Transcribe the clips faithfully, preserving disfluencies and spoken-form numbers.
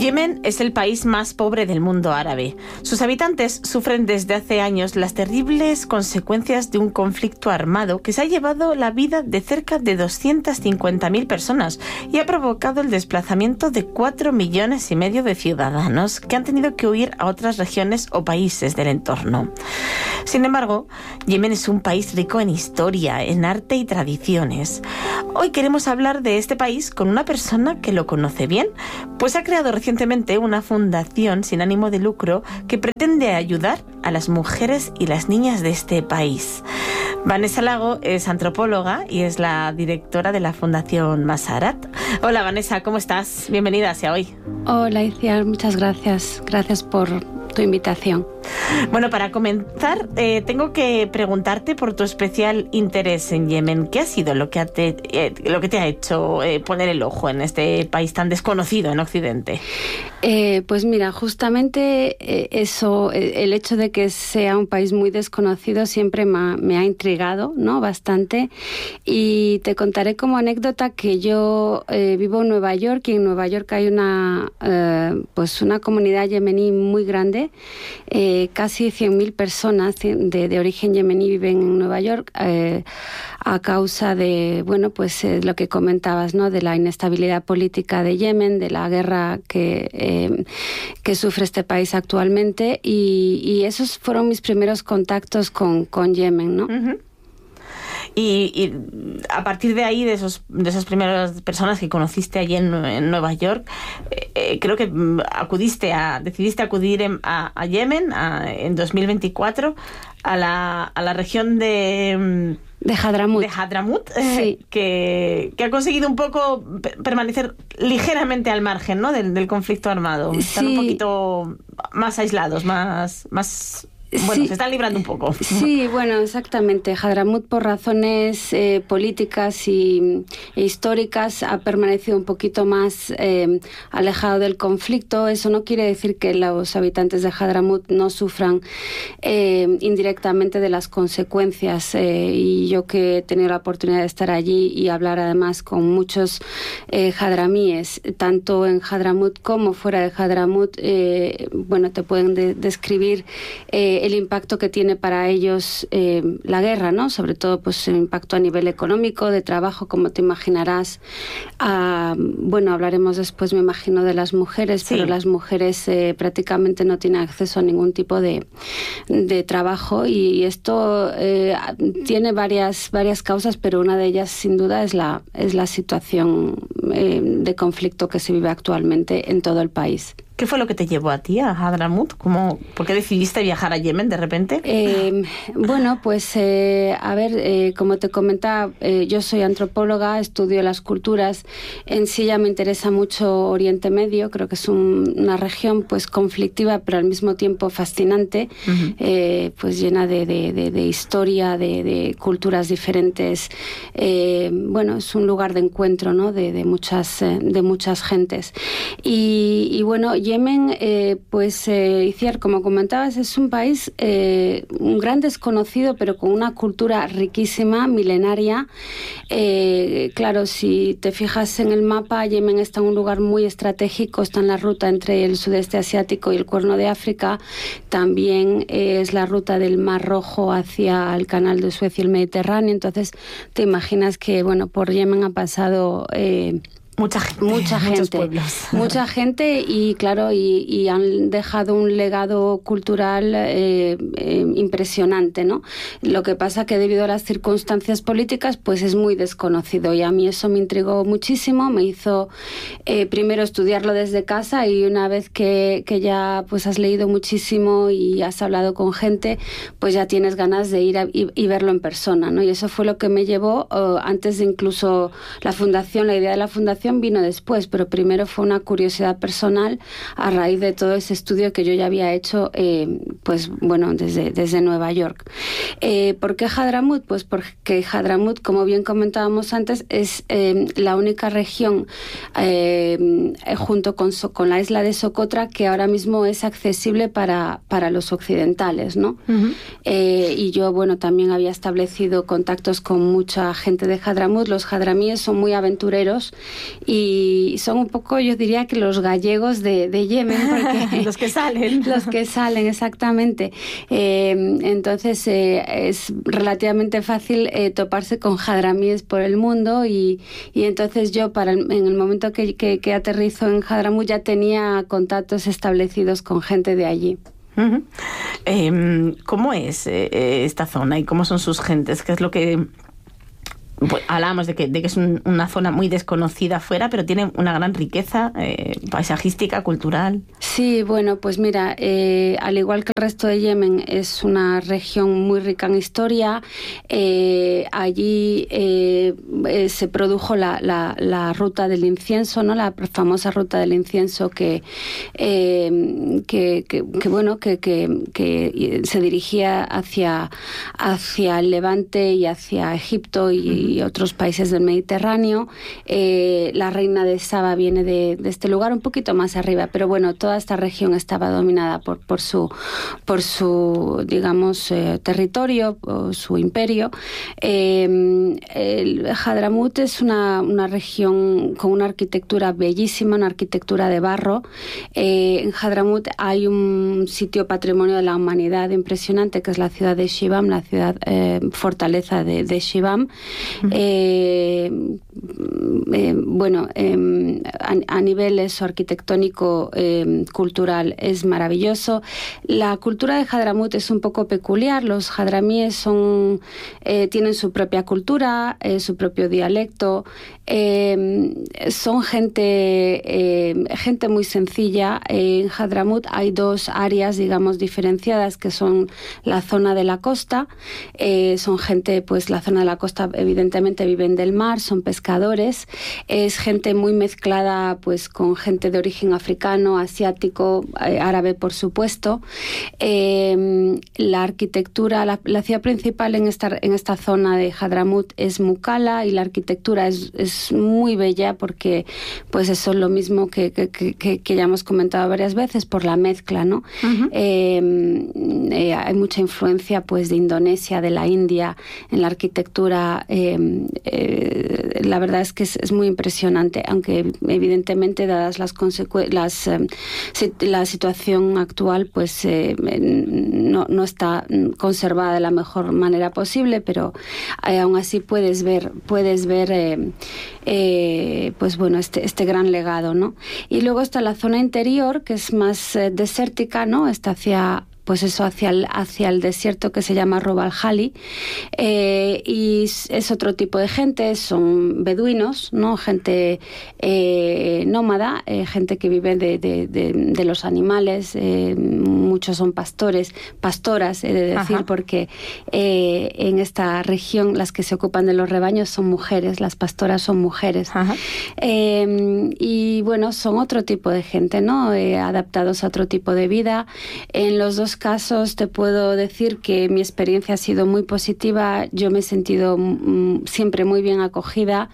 Yemen es el país más pobre del mundo árabe. Sus habitantes sufren desde hace años las terribles consecuencias de un conflicto armado que se ha llevado la vida de cerca de doscientas cincuenta mil personas y ha provocado el desplazamiento de cuatro millones y medio de ciudadanos que han tenido que huir a otras regiones o países del entorno. Sin embargo, Yemen es un país rico en historia, en arte y tradiciones. Hoy queremos hablar de este país con una persona que lo conoce bien, pues ha creado recientemente una fundación sin ánimo de lucro que pretende ayudar a las mujeres y las niñas de este país. Vanessa Lago es antropóloga y es la directora de la Fundación Masarat. Hola Vanessa, ¿cómo estás? Bienvenida hacia hoy. Hola Iciar, muchas gracias. Gracias por tu invitación. Bueno, para comenzar, eh, tengo que preguntarte por tu especial interés en Yemen. ¿Qué ha sido lo que, te, eh, lo que te ha hecho eh, poner el ojo en este país tan desconocido en Occidente? Eh, pues mira, justamente eh, eso, eh, el hecho de que sea un país muy desconocido siempre me ha, me ha intrigado, ¿no? Bastante. Y te contaré como anécdota que yo eh, vivo en Nueva York y en Nueva York hay una, eh, pues una comunidad yemení muy grande. Eh, casi cien mil personas de, de origen yemení viven en Nueva York eh, a causa de, bueno, pues eh, lo que comentabas, ¿no? De la inestabilidad política de Yemen, de la guerra que, eh, que sufre este país actualmente y, y esos fueron mis primeros contactos con, con Yemen, ¿no? Uh-huh. Y, y a partir de ahí, de esos de esas primeras personas que conociste allí en, en Nueva York, eh, creo que acudiste a decidiste acudir en, a, a Yemen a, en dos mil veinticuatro a la, a la región de... De Hadramut. De Hadramut, sí. eh, que, que ha conseguido un poco permanecer ligeramente al margen, ¿no? del, del conflicto armado. Están sí. un poquito más aislados, más... más Bueno, sí, se están librando un poco. Sí, bueno, exactamente. Hadramut, por razones eh, políticas y, e históricas, ha permanecido un poquito más eh, alejado del conflicto. Eso no quiere decir que los habitantes de Hadramut no sufran eh, indirectamente de las consecuencias. Eh, y yo que he tenido la oportunidad de estar allí y hablar además con muchos eh, hadramíes, tanto en Hadramut como fuera de Hadramut, eh, bueno, te pueden de- describir eh, el impacto que tiene para ellos eh, la guerra, ¿no? Sobre todo, pues, el impacto a nivel económico, de trabajo, como te imaginarás. Ah, bueno, hablaremos después, me imagino, de las mujeres, sí. Pero las mujeres eh, prácticamente no tienen acceso a ningún tipo de, de trabajo y esto eh, tiene varias, varias causas, pero una de ellas, sin duda, es la, es la situación eh, de conflicto que se vive actualmente en todo el país. ¿Qué fue lo que te llevó a ti a Hadramut? ¿Cómo, ¿Por qué decidiste viajar a Yemen de repente? Eh, bueno, pues eh, a ver, eh, como te comentaba, eh, yo soy antropóloga, estudio las culturas. En sí ya me interesa mucho Oriente Medio. Creo que es un, una región pues conflictiva, pero al mismo tiempo fascinante, uh-huh. eh, pues llena de, de, de, de historia, de, de culturas diferentes. Eh, bueno, es un lugar de encuentro, ¿no? De, de muchas, eh, de muchas gentes. Y, y bueno, Yemen, eh, pues, eh, Iciar, como comentabas, es un país, eh, un gran desconocido, pero con una cultura riquísima, milenaria. Eh, claro, si te fijas en el mapa, Yemen está en un lugar muy estratégico, está en la ruta entre el sudeste asiático y el Cuerno de África. También eh, es la ruta del Mar Rojo hacia el Canal de Suez y el Mediterráneo. Entonces, te imaginas que, bueno, por Yemen ha pasado... Eh, Mucha gente, mucha gente, pueblos. mucha gente y claro, y, y han dejado un legado cultural eh, eh, impresionante, ¿no? Lo que pasa que debido a las circunstancias políticas, pues es muy desconocido y a mí eso me intrigó muchísimo, me hizo eh, primero estudiarlo desde casa y una vez que, que ya pues has leído muchísimo y has hablado con gente, pues ya tienes ganas de ir a, y, y verlo en persona, ¿no? Y eso fue lo que me llevó oh, antes de incluso la fundación, la idea de la fundación vino después, pero primero fue una curiosidad personal a raíz de todo ese estudio que yo ya había hecho, eh, pues bueno, desde, desde Nueva York. Eh, ¿Por qué Hadramut? Pues porque Hadramut, como bien comentábamos antes, es eh, la única región eh, junto con, con la isla de Socotra que ahora mismo es accesible para, para los occidentales, ¿no? Uh-huh. Eh, y yo, bueno, también había establecido contactos con mucha gente de Hadramut. Los hadramíes son muy aventureros y son un poco, yo diría que los gallegos de, de Yemen, porque los que salen. Los que salen, exactamente. Eh, entonces eh, es relativamente fácil eh, toparse con hadramíes por el mundo y, y entonces yo para el, en el momento que, que, que aterrizo en Hadramut ya tenía contactos establecidos con gente de allí. Uh-huh. Eh, ¿Cómo es eh, esta zona y cómo son sus gentes? ¿Qué es lo que...? Pues hablábamos de que, de que es un, una zona muy desconocida afuera, pero tiene una gran riqueza eh, paisajística, cultural. Sí, bueno, pues mira, eh, al igual que el resto de Yemen, es una región muy rica en historia. Eh, allí eh, eh, se produjo la, la, la ruta del incienso, ¿no? La famosa ruta del incienso que, eh, que, que, que bueno, que, que, que se dirigía hacia, hacia el Levante y hacia Egipto y y otros países del Mediterráneo. Eh, la reina de Saba viene de, de este lugar un poquito más arriba, pero bueno, toda esta región estaba dominada por, por su, por su digamos, eh, territorio, o su imperio. Eh, el Hadramut es una, una región con una arquitectura bellísima, una arquitectura de barro. Eh, en Hadramut hay un sitio patrimonio de la humanidad impresionante, que es la ciudad de Shibam, la ciudad eh, fortaleza de, de Shibam. Eh, eh, bueno, eh, a, a nivel eso, arquitectónico, eh, cultural, es maravilloso. La cultura de Hadramut es un poco peculiar. Los hadramíes son, eh, tienen su propia cultura, eh, su propio dialecto. Eh, son gente, eh, gente muy sencilla. Eh, en Hadramut hay dos áreas, digamos, diferenciadas, que son la zona de la costa. Eh, son gente, pues la zona de la costa, evidentemente, viven del mar, son pescadores. Es gente muy mezclada, pues, con gente de origen africano, asiático, eh, árabe, por supuesto. Eh, la arquitectura, la, la ciudad principal en esta, en esta zona de Hadramut es Mukalla, y la arquitectura es, es muy bella porque, pues, eso es lo mismo que, que, que, que ya hemos comentado varias veces, por la mezcla, ¿no? Uh-huh. eh, eh, hay mucha influencia, pues, de Indonesia, de la India, en la arquitectura. Eh, eh, la verdad es que es, es muy impresionante, aunque evidentemente, dadas las consecuencias, eh, la situación actual, pues eh, no, no está conservada de la mejor manera posible, pero eh, aún así puedes ver, puedes ver eh, eh, pues bueno, este, este gran legado, ¿no? Y luego está la zona interior, que es más eh, desértica, ¿no? Está hacia pues eso, hacia el, hacia el desierto, que se llama Rub al-Khali, eh, y es otro tipo de gente, son beduinos, ¿no? Gente eh, nómada, eh, gente que vive de, de, de, de los animales, eh, muchos son pastores, pastoras, he de decir, Ajá. porque eh, en esta región las que se ocupan de los rebaños son mujeres, las pastoras son mujeres. Eh, y bueno, son otro tipo de gente, ¿no? Eh, adaptados a otro tipo de vida. En los dos casos te puedo decir que mi experiencia ha sido muy positiva. Yo me he sentido mm, siempre muy bien acogida.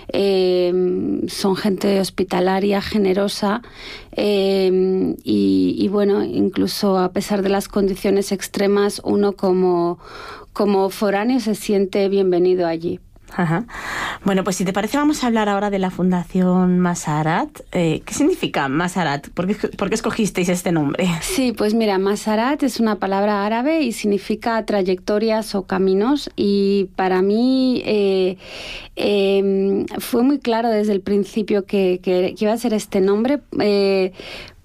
Eh, son gente hospitalaria, generosa, eh, y, y bueno, incluso a pesar de las condiciones extremas, uno como, como foráneo se siente bienvenido allí. Ajá. Bueno, pues si te parece, vamos a hablar ahora de la Fundación Masarat. Eh, ¿Qué significa Masarat? ¿Por qué, ¿Por qué escogisteis este nombre? Sí, pues mira, Masarat es una palabra árabe y significa trayectorias o caminos, y para mí eh, eh, fue muy claro desde el principio que, que, que iba a ser este nombre. Eh,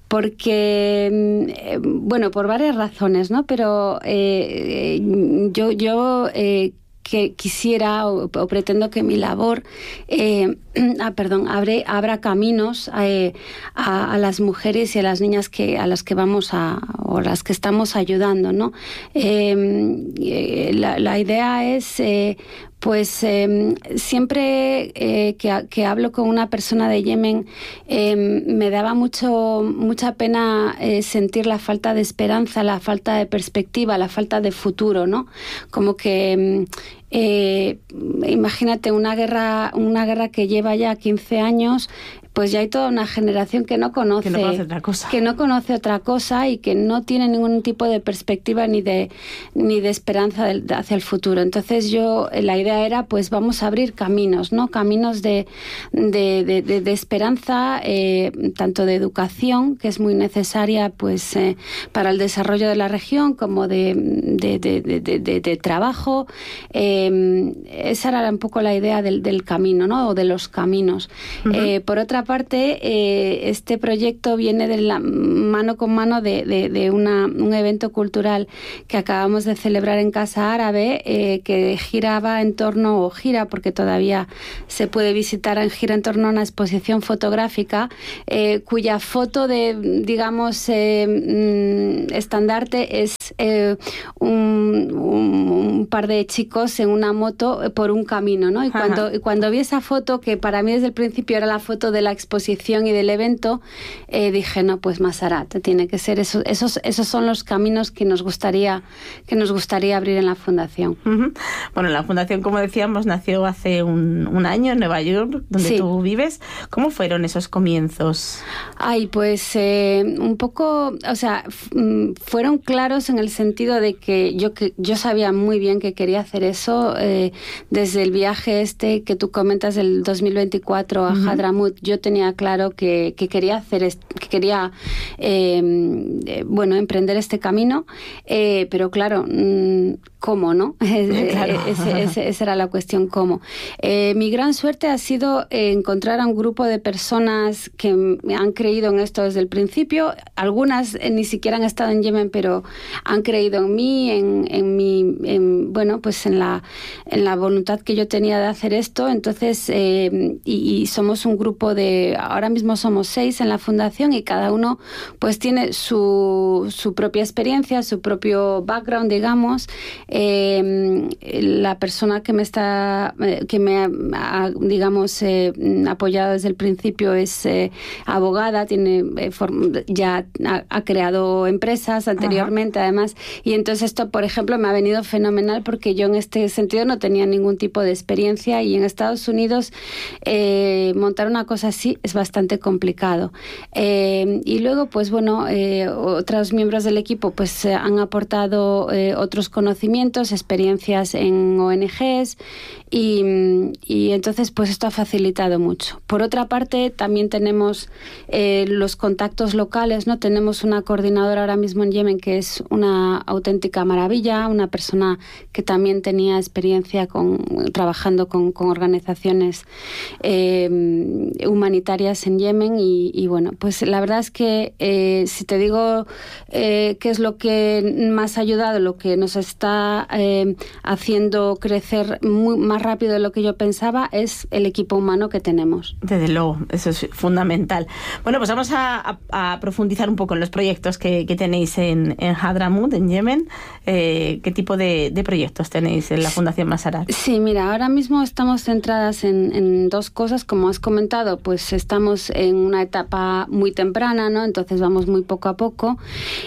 Porque, bueno, por varias razones, ¿no? Pero eh, yo, yo eh, que quisiera o, o pretendo que mi labor eh, ah, perdón, abre, abra caminos eh, a, a las mujeres y a las niñas que a las que vamos a o las que estamos ayudando, ¿no? Eh, eh, la, la idea es eh, Pues eh, siempre eh, que, que hablo con una persona de Yemen, eh, me daba mucho mucha pena eh, sentir la falta de esperanza, la falta de perspectiva, la falta de futuro, ¿no? Como que eh, imagínate una guerra, una guerra que lleva ya quince años, pues ya hay toda una generación que no conoce, que no conoce otra cosa, que no conoce otra cosa y que no tiene ningún tipo de perspectiva ni de ni de esperanza de, de hacia el futuro. Entonces yo, la idea era, pues vamos a abrir caminos, ¿no? Caminos de, de, de, de, de esperanza, eh, tanto de educación, que es muy necesaria pues eh, para el desarrollo de la región, como de, de, de, de, de, de, de trabajo. Eh, esa era un poco la idea del, del camino, ¿no? O de los caminos. Uh-huh. Eh, por otra parte, eh, este proyecto viene de la mano con mano de, de, de una, un evento cultural que acabamos de celebrar en Casa Árabe, eh, que giraba en torno, o gira porque todavía se puede visitar, en gira en torno a una exposición fotográfica, eh, cuya foto de, digamos, eh, estandarte es eh, un, un, un par de chicos en una moto por un camino, ¿no? Y cuando, y cuando vi esa foto, que para mí desde el principio era la foto de la exposición y del evento, eh, dije, no, pues Masarat, tiene que ser eso, esos, esos son los caminos que nos gustaría, que nos gustaría abrir en la Fundación. Uh-huh. Bueno, la Fundación, como decíamos, nació hace un, un año en Nueva York, donde sí. tú vives. ¿Cómo fueron esos comienzos? Ay, pues eh, un poco, o sea, f- fueron claros en el sentido de que yo, que yo sabía muy bien que quería hacer eso. Eh, desde el viaje este que tú comentas del dos mil veinticuatro a uh-huh. Hadramut, yo tenía claro que, que quería hacer, est- que quería, eh, eh, bueno, emprender este camino, eh, pero claro, mmm, ¿cómo, no? Claro. ese, ese, esa era la cuestión, ¿cómo? Eh, mi gran suerte ha sido eh, encontrar a un grupo de personas que han creído en esto desde el principio. Algunas eh, ni siquiera han estado en Yemen, pero han creído en mí, en, en mi, en, bueno, pues en la, en la voluntad que yo tenía de hacer esto. Entonces, eh, y, y somos un grupo de, ahora mismo somos seis en la Fundación y cada uno pues tiene su, su propia experiencia, su propio background, digamos. Eh, la persona que me está, que me ha, digamos, eh, apoyado desde el principio es eh, abogada, tiene eh, form- ya ha, ha creado empresas anteriormente, Ajá. además, y entonces esto, por ejemplo, me ha venido fenomenal porque yo en este sentido no tenía ningún tipo de experiencia y en Estados Unidos eh, montar una cosa así es bastante complicado. Eh, y luego, pues bueno, eh, otros miembros del equipo pues eh, han aportado eh, otros conocimientos, experiencias en O N Ges y, y entonces pues esto ha facilitado mucho. Por otra parte, también tenemos eh, los contactos locales, ¿no? Tenemos una coordinadora ahora mismo en Yemen que es una auténtica maravilla, una persona que también tenía experiencia con, trabajando con, con organizaciones eh, humanitarias en Yemen y, y bueno, pues la verdad es que eh, si te digo eh, qué es lo que más ha ayudado, lo que nos está eh, haciendo crecer muy, más rápido de lo que yo pensaba, es el equipo humano que tenemos. Desde luego, eso es fundamental. Bueno, pues vamos a, a, a profundizar un poco en los proyectos que, que tenéis en, en Hadramut, en Yemen. Eh, ¿Qué tipo de, de proyectos tenéis en la Fundación Masarat? Sí, mira, ahora mismo estamos centradas en, en dos cosas. Como has comentado, pues estamos en una etapa muy temprana, ¿no? Entonces vamos muy poco a poco.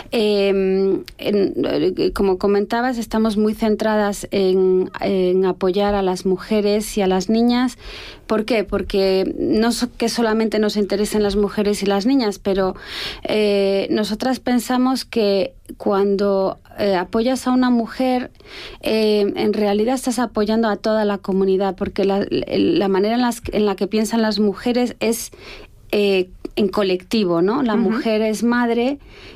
Eh, en, como comentabas, estamos muy centradas en, en apoyar a las mujeres y a las niñas. ¿Por qué? Porque no es que solamente nos interesen las mujeres y las niñas, pero eh, nosotras pensamos que cuando eh, apoyas a una mujer, eh, en realidad estás apoyando a toda la comunidad, porque la, la manera en, las, en la que piensan las mujeres es eh, en colectivo, ¿no? La uh-huh. mujer es madre,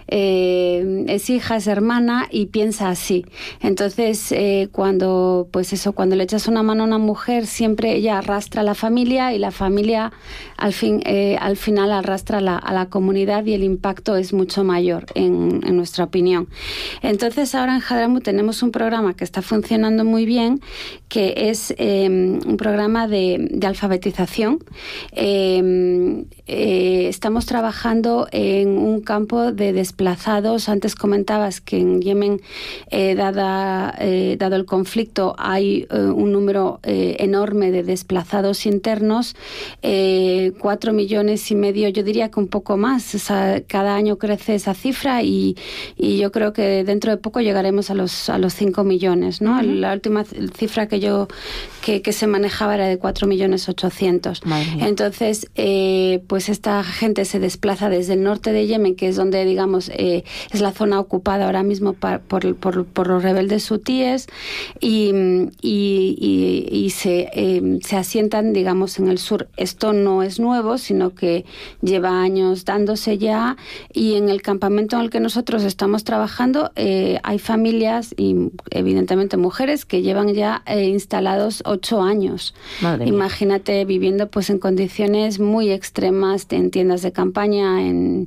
eh, es hija, es hermana y piensa así. Entonces, eh, cuando, pues eso, cuando le echas una mano a una mujer, siempre ella arrastra a la familia y la familia al fin, eh, al final arrastra la, a la comunidad y el impacto es mucho mayor, en, en nuestra opinión. Entonces, ahora en Hadramut tenemos un programa que está funcionando muy bien, que es eh, un programa de, de alfabetización. Eh, eh, estamos trabajando en un campo de desplazados. Antes comentabas que en Yemen, eh, dada, eh, dado el conflicto, hay eh, un número eh, enorme de desplazados internos, eh, cuatro millones y medio, yo diría que un poco más. O sea, cada año crece esa cifra y, y yo creo que dentro de poco llegaremos a los a los cinco millones, ¿no? Uh-huh. La última cifra que yo que, que se manejaba era de cuatro millones ochocientos. Entonces, eh, pues esta gente se desplaza desde el norte de Yemen, que es donde, digamos, eh, es la zona ocupada ahora mismo pa, por, por, por los rebeldes hutíes, y, y, y, y se, eh, se asientan, digamos, en el sur. Esto no es nuevo, sino que lleva años dándose ya, y en el campamento en el que nosotros estamos trabajando eh, hay familias y evidentemente mujeres que llevan ya eh, instalados ocho años. Madre Imagínate mía. Viviendo pues en condiciones muy extremas, en tiendas de campaña, en,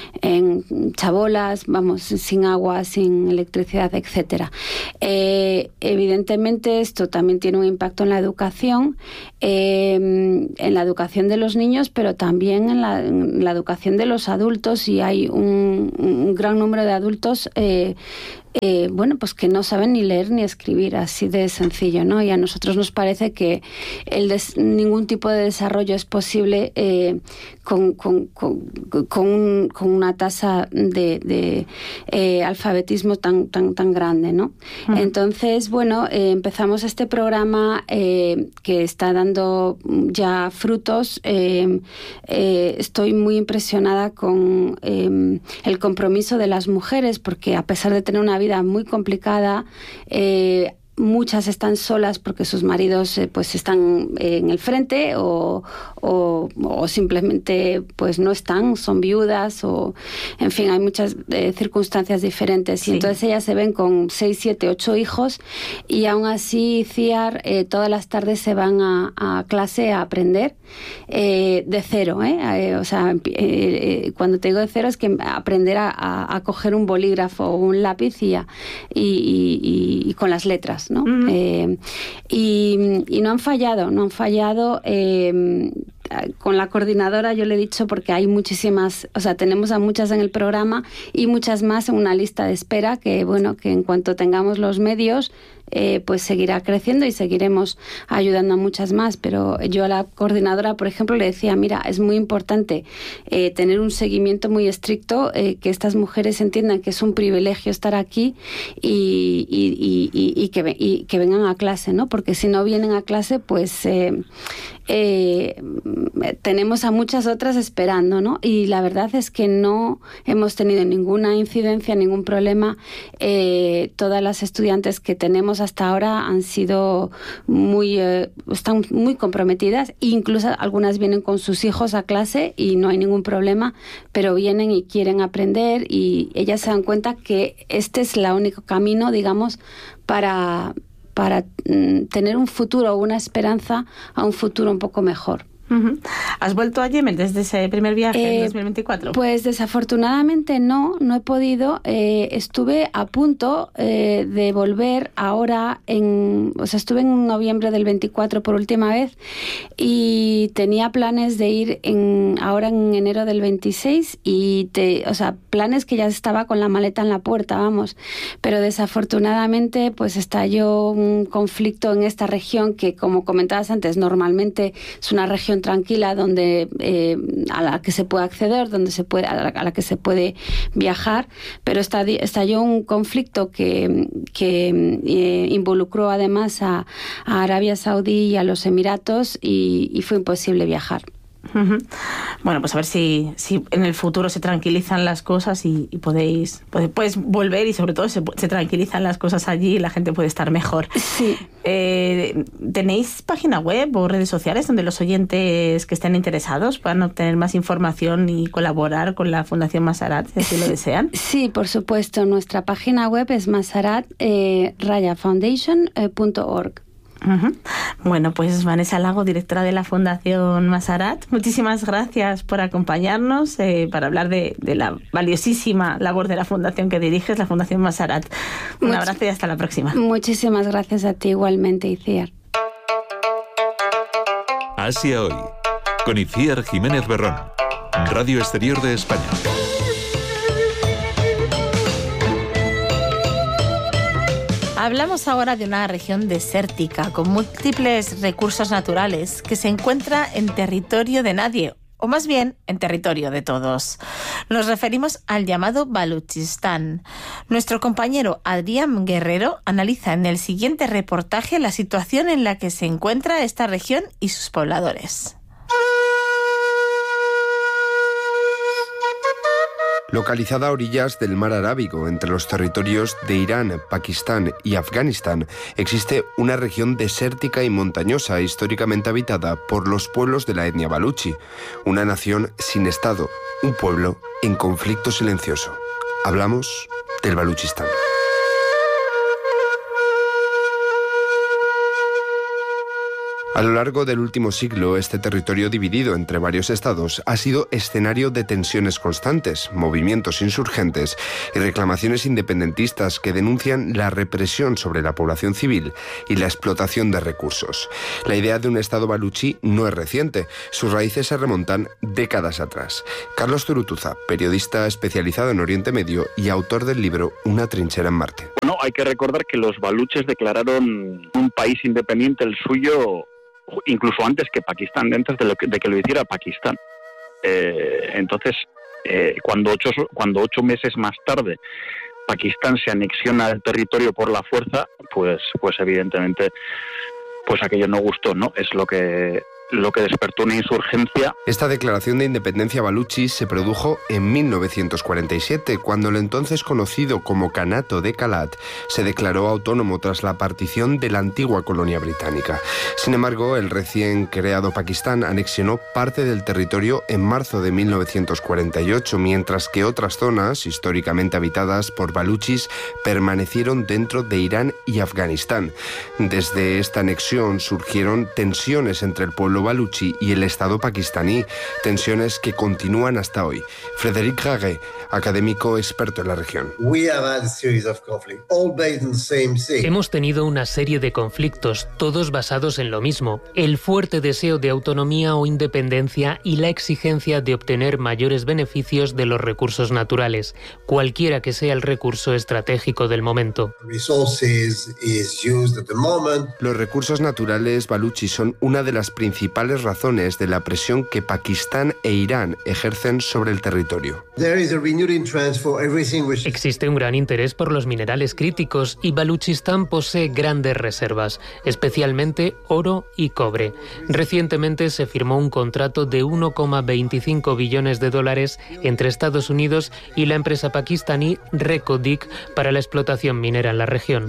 en chabolas, vamos, sin agua, sin electricidad, etcétera. Eh, evidentemente esto también tiene un impacto en la educación, eh, en la educación de los niños, pero también en la, en la educación de los adultos, y hay un, un gran número de adultos eh, Eh, bueno, pues que no saben ni leer ni escribir, así de sencillo, ¿no? Y a nosotros nos parece que el des, ningún tipo de desarrollo es posible eh, con, con, con, con, con una tasa de, de eh, alfabetismo tan, tan, tan grande, ¿no? Uh-huh. Entonces, bueno, eh, empezamos este programa eh, que está dando ya frutos. Eh, eh, estoy muy impresionada con eh, el compromiso de las mujeres, porque a pesar de tener una vida muy complicada, eh, muchas están solas porque sus maridos eh, pues están eh, en el frente o, o, o simplemente pues no están, son viudas, o en fin, hay muchas eh, circunstancias diferentes. Sí. Y entonces ellas se ven con seis, siete, ocho hijos, y aún así C I A R eh, todas las tardes se van a, a clase a aprender eh, de cero, ¿eh? Eh, o sea, eh, eh, cuando te digo de cero es que aprender a, a, a coger un bolígrafo o un lápiz y, a, y, y, y, y con las letras, ¿no? Uh-huh. Eh, y, y no han fallado, no han fallado. Eh, con la coordinadora yo le he dicho, porque hay muchísimas, o sea, tenemos a muchas en el programa y muchas más en una lista de espera, que bueno, que en cuanto tengamos los medios, Eh, pues seguirá creciendo y seguiremos ayudando a muchas más. Pero yo a la coordinadora, por ejemplo, le decía, mira, es muy importante eh, tener un seguimiento muy estricto, eh, que estas mujeres entiendan que es un privilegio estar aquí y, y, y, y, y, que, y que vengan a clase, ¿no? Porque si no vienen a clase, pues eh, eh, tenemos a muchas otras esperando, ¿no? Y la verdad es que no hemos tenido ninguna incidencia, ningún problema. Eh, todas las estudiantes que tenemos hasta ahora han sido muy, eh, están muy comprometidas, e incluso algunas vienen con sus hijos a clase y no hay ningún problema, pero vienen y quieren aprender, y ellas se dan cuenta que este es el único camino, digamos, para, para mm, tener un futuro o una esperanza a un futuro un poco mejor. Uh-huh. ¿Has vuelto a Yemen desde ese primer viaje eh, en dos mil veinticuatro? Pues desafortunadamente no, no he podido. Eh, estuve a punto eh, de volver ahora, en, o sea, estuve en noviembre del veinticuatro por última vez, y tenía planes de ir en, ahora en enero del veintiséis, y te, o sea, planes que ya estaba con la maleta en la puerta, vamos. Pero desafortunadamente pues estalló un conflicto en esta región que, como comentabas antes, normalmente es una región tranquila donde eh, a la que se puede acceder, donde se puede, a la, a la que se puede viajar, pero estalló un conflicto que, que eh, involucró además a, a Arabia Saudí y a los Emiratos, y, y fue imposible viajar. Uh-huh. Bueno, pues a ver si, si en el futuro se tranquilizan las cosas y, y podéis puedes volver, y sobre todo se, se tranquilizan las cosas allí y la gente puede estar mejor. Sí. Eh, ¿Tenéis página web o redes sociales donde los oyentes que estén interesados puedan obtener más información y colaborar con la Fundación Masarat, si así lo desean? Sí, por supuesto. Nuestra página web es masarat raya foundation punto org. Uh-huh. Bueno, pues Vanessa Lago, directora de la Fundación Masarat, muchísimas gracias por acompañarnos eh, para hablar de, de la valiosísima labor de la fundación que diriges, la Fundación Masarat. Un Much- abrazo y hasta la próxima. Muchísimas gracias a ti igualmente, Iciar. Asia Hoy, con Iciar Jiménez Berrón. Radio Exterior de España. Hablamos ahora de una región desértica con múltiples recursos naturales que se encuentra en territorio de nadie, o más bien en territorio de todos. Nos referimos al llamado Baluchistán. Nuestro compañero Adrián Guerrero analiza en el siguiente reportaje la situación en la que se encuentra esta región y sus pobladores. Localizada a orillas del mar Arábigo, entre los territorios de Irán, Pakistán y Afganistán, existe una región desértica y montañosa históricamente habitada por los pueblos de la etnia baluchi, una nación sin estado, un pueblo en conflicto silencioso. Hablamos del Baluchistán. A lo largo del último siglo, este territorio dividido entre varios estados ha sido escenario de tensiones constantes, movimientos insurgentes y reclamaciones independentistas que denuncian la represión sobre la población civil y la explotación de recursos. La idea de un estado baluchi no es reciente, sus raíces se remontan décadas atrás. Carlos Zurutuza, periodista especializado en Oriente Medio y autor del libro Una trinchera en Marte. Bueno, hay que recordar que los baluches declararon un país independiente, el suyo, incluso antes que Pakistán, antes de, lo que, de que lo hiciera Pakistán. Eh, entonces, eh, cuando, ocho, cuando ocho meses más tarde Pakistán se anexiona al territorio por la fuerza, pues, pues evidentemente, pues aquello no gustó, ¿no? Es lo que... lo que despertó una insurgencia. Esta declaración de independencia baluchi se produjo en mil novecientos cuarenta y siete, cuando el entonces conocido como Kanato de Kalat se declaró autónomo tras la partición de la antigua colonia británica. Sin embargo, el recién creado Pakistán anexionó parte del territorio en marzo de mil novecientos cuarenta y ocho, mientras que otras zonas, históricamente habitadas por baluchis, permanecieron dentro de Irán y Afganistán. Desde esta anexión surgieron tensiones entre el pueblo baluchi y el Estado pakistaní, tensiones que continúan hasta hoy. Frédéric Raguet, académico experto en la región. Hemos tenido una serie de conflictos, todos basados en lo mismo: el fuerte deseo de autonomía o independencia y la exigencia de obtener mayores beneficios de los recursos naturales, cualquiera que sea el recurso estratégico del momento. Los recursos naturales baluchi son una de las principales razones de la presión que Pakistán e Irán ejercen sobre el territorio. Existe un gran interés por los minerales críticos y Baluchistán posee grandes reservas, especialmente oro y cobre. Recientemente se firmó un contrato de uno coma veinticinco billones de dólares entre Estados Unidos y la empresa pakistaní Reko-Dik para la explotación minera en la región.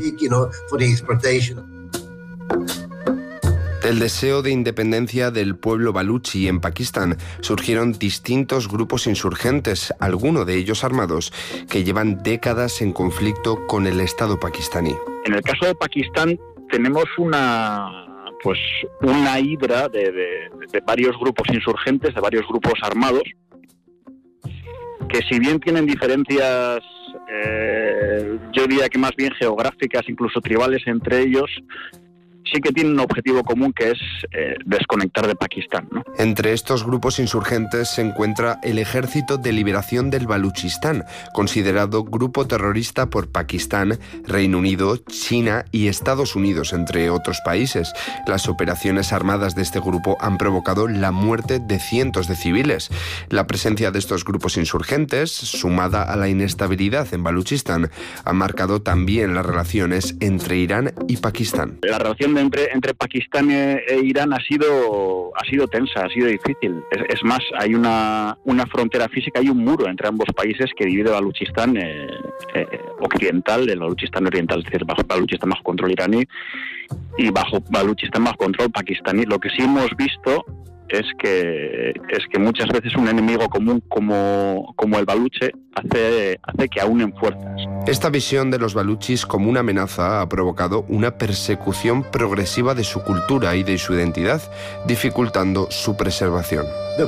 Del deseo de independencia del pueblo baluchi en Pakistán surgieron distintos grupos insurgentes, algunos de ellos armados, que llevan décadas en conflicto con el Estado pakistaní. En el caso de Pakistán tenemos una pues una hidra de, de, de varios grupos insurgentes, de varios grupos armados, que si bien tienen diferencias, eh, yo diría que más bien geográficas, incluso tribales entre ellos, sí que tienen un objetivo común, que es eh, desconectar de Pakistán, ¿no? Entre estos grupos insurgentes se encuentra el Ejército de Liberación del Baluchistán, considerado grupo terrorista por Pakistán, Reino Unido, China y Estados Unidos, entre otros países. Las operaciones armadas de este grupo han provocado la muerte de cientos de civiles. La presencia de estos grupos insurgentes, sumada a la inestabilidad en Baluchistán, ha marcado también las relaciones entre Irán y Pakistán. La relación de Entre, entre Pakistán e, e Irán ha sido ha sido tensa, ha sido difícil. Es, es más, hay una, una frontera física, hay un muro entre ambos países que divide Baluchistán eh, eh, occidental del Baluchistán oriental, es decir, bajo Baluchistán bajo control iraní y bajo Baluchistán bajo control pakistaní. Lo que sí hemos visto es que es que muchas veces un enemigo común como, como el baluche hace, hace que aunen fuerzas. Esta visión de los baluchis como una amenaza ha provocado una persecución progresiva de su cultura y de su identidad, dificultando su preservación.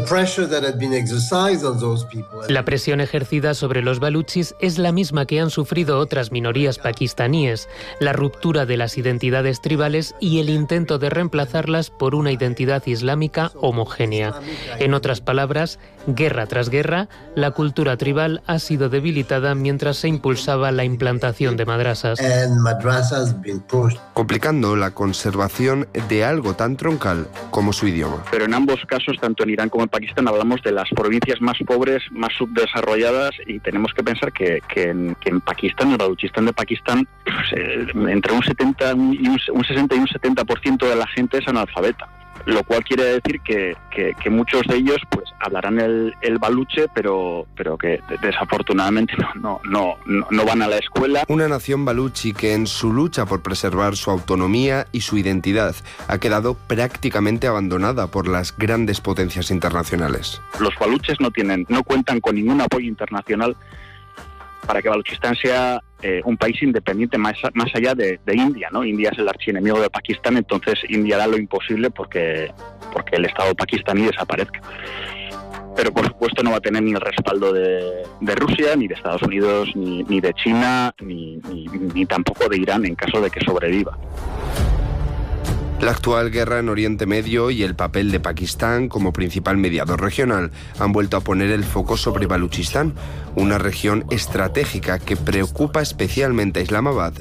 La presión ejercida sobre los baluchis es la misma que han sufrido otras minorías pakistaníes: la ruptura de las identidades tribales y el intento de reemplazarlas por una identidad islámica o homogénea. En otras palabras, guerra tras guerra, la cultura tribal ha sido debilitada mientras se impulsaba la implantación de madrasas, complicando la conservación de algo tan troncal como su idioma. Pero en ambos casos, tanto en Irán como en Pakistán, hablamos de las provincias más pobres, más subdesarrolladas, y tenemos que pensar que, que, en, que en Pakistán, en el Baluchistán de Pakistán, pues, eh, entre un setenta y un, un sesenta y un setenta por ciento de la gente es analfabeta. Lo cual quiere decir que, que, que muchos de ellos pues hablarán el, el baluche, pero, pero que desafortunadamente no, no, no, no van a la escuela. Una nación baluchi que en su lucha por preservar su autonomía y su identidad ha quedado prácticamente abandonada por las grandes potencias internacionales. Los baluches no tienen, no cuentan con ningún apoyo internacional para que Baluchistán sea eh, un país independiente más, más allá de, de India, ¿no? India es el archienemigo de Pakistán, entonces India hará lo imposible porque, porque el Estado pakistaní desaparezca. Pero por supuesto no va a tener ni el respaldo de, de Rusia, ni de Estados Unidos, ni, ni de China, ni, ni, ni tampoco de Irán en caso de que sobreviva. La actual guerra en Oriente Medio y el papel de Pakistán como principal mediador regional han vuelto a poner el foco sobre Baluchistán, una región estratégica que preocupa especialmente a Islamabad